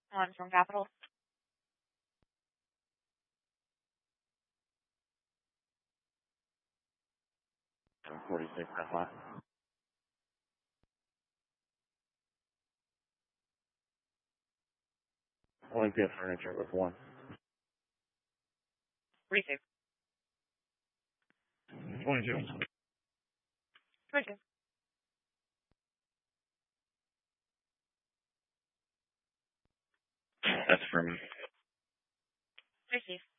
On from Capital. 46 that lot. Olympia Furniture with 1. Receive. 22. 22. That's for me. Receive.